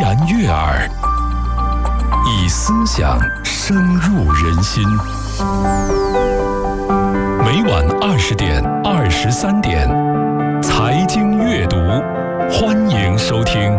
然悦耳，以思想深入人心。每晚20点、23点，财经阅读，欢迎收听。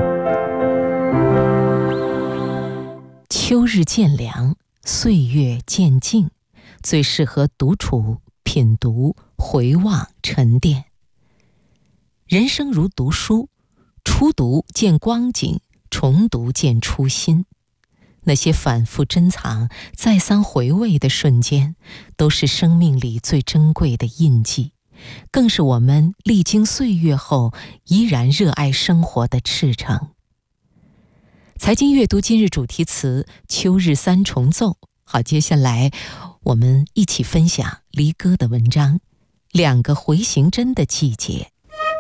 秋日渐凉，岁月渐静，最适合独处、品读、回望、沉淀。人生如读书，初读见光景，重读见初心。那些反复珍藏、再三回味的瞬间，都是生命里最珍贵的印记，更是我们历经岁月后依然热爱生活的赤诚。财经阅读今日主题词：秋日三重奏。好，接下来我们一起分享黎戈的文章《2个回形针的季节》。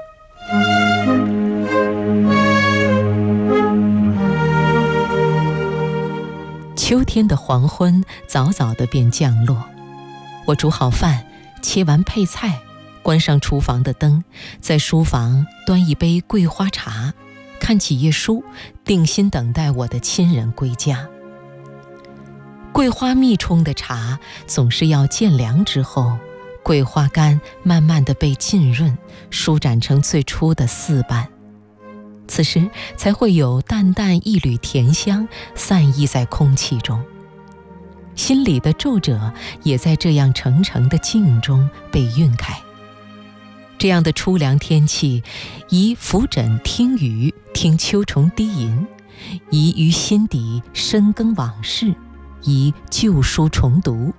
秋天的黄昏早早地便降落，我煮好饭，切完配菜，关上厨房的灯，在书房端一杯桂花茶，看几页书，定心等待我的亲人归家。桂花蜜冲的茶总是要渐凉之后，桂花干慢慢地被浸润，舒展成最初的4瓣，此时才会有淡淡一缕甜香散溢在空气中，心里的皱褶也在这样澄澄的静中被晕开。这样的初凉天气，宜扶枕听雨，听秋虫低吟，宜于心底深耕往事，宜旧书重读。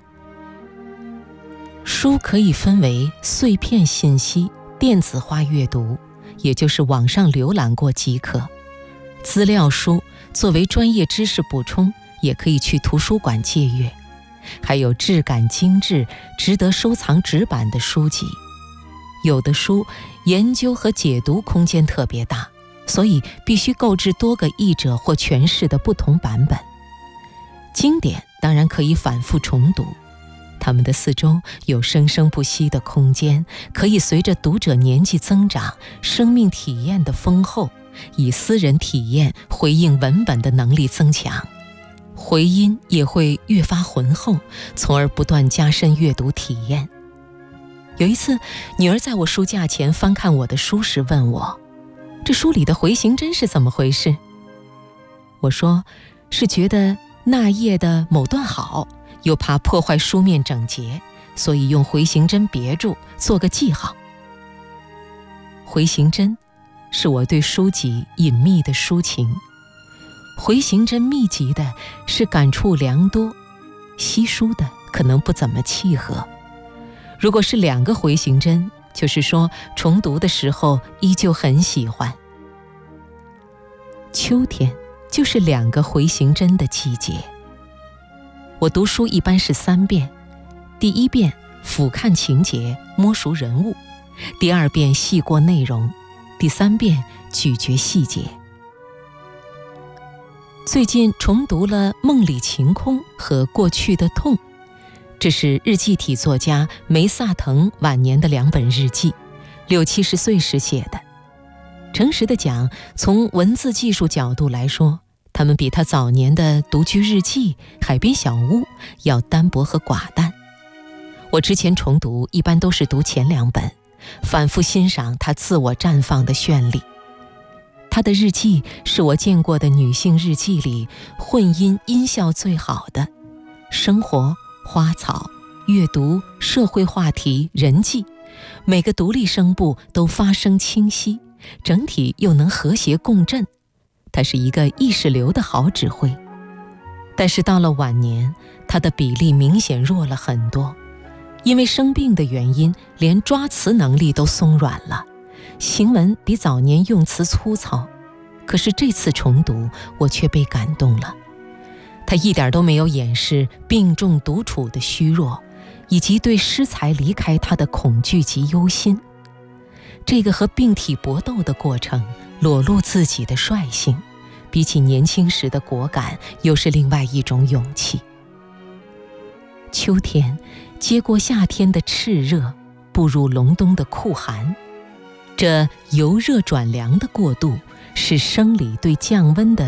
书可以分为碎片信息、电子化阅读，也就是网上浏览过即可；资料书作为专业知识补充，也可以去图书馆借阅；还有质感精致、值得收藏纸板的书籍。有的书研究和解读空间特别大，所以必须购置多个译者或诠释的不同版本。经典当然可以反复重读，它们的四周有生生不息的空间，可以随着读者年纪增长，生命体验的丰厚，以私人体验回应文本的能力增强，回音也会越发浑厚，从而不断加深阅读体验。有一次，女儿在我书架前翻看我的书时问我，这书里的回形针是怎么回事？我说，是觉得那页的某段好，又怕破坏书面整洁，所以用回形针别住，做个记号。回形针是我对书籍隐秘的抒情，回形针密集的是感触良多，稀疏的可能不怎么契合。如果是2个回形针，就是说重读的时候依旧很喜欢。秋天就是2个回形针的季节。我读书一般是3遍，第1遍俯瞰情节，摸熟人物；第2遍细过内容；第3遍咀嚼细节。最近重读了《梦里晴空》和《过去的痛》，这是日记体作家梅萨腾晚年的2本日记，60、70岁时写的。诚实地讲，从文字技术角度来说，他们比他早年的独居日记、海边小屋要单薄和寡淡。我之前重读一般都是读前2本，反复欣赏他自我绽放的绚丽。他的日记是我见过的女性日记里混音音效最好的，生活、花草、阅读、社会话题、人际，每个独立声部都发声清晰，整体又能和谐共振。他是一个意识流的好指挥。但是到了晚年，他的比例明显弱了很多，因为生病的原因，连抓词能力都松软了，行文比早年用词粗糙。可是这次重读，我却被感动了。他一点都没有掩饰病重独处的虚弱，以及对诗才离开他的恐惧及忧心。这个和病体搏斗的过程，裸露自己的率性，比起年轻时的果敢，又是另外一种勇气。秋天接过夏天的炽热，步入隆冬的酷寒，这由热转凉的过渡，是生理对降温的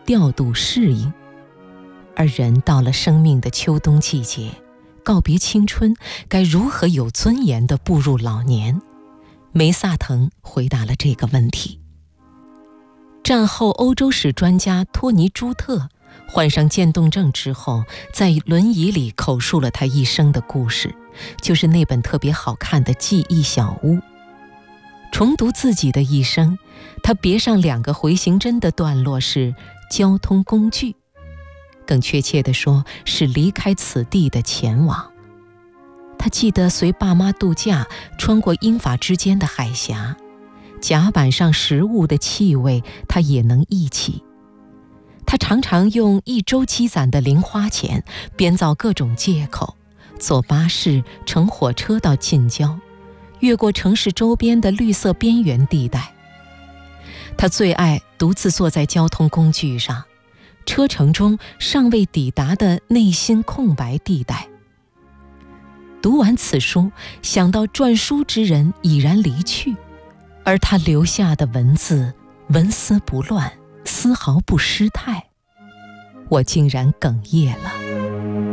调度适应。而人到了生命的秋冬季节，告别青春，该如何有尊严地步入老年？梅萨腾回答了这个问题。战后欧洲史专家托尼·朱特患上渐冻症之后，在轮椅里口述了他一生的故事，就是那本特别好看的记忆小屋。重读自己的一生，他别上2个回形针的段落是交通工具，更确切地说是离开此地的前往。他记得随爸妈度假，穿过英法之间的海峡，甲板上食物的气味他也能忆起。他常常用1周积攒的零花钱，编造各种借口，坐巴士、乘火车到近郊，越过城市周边的绿色边缘地带。他最爱独自坐在交通工具上，车程中尚未抵达的内心空白地带。读完此书，想到篆书之人已然离去，而他留下的文字纹丝不乱，丝毫不失态，我竟然哽咽了。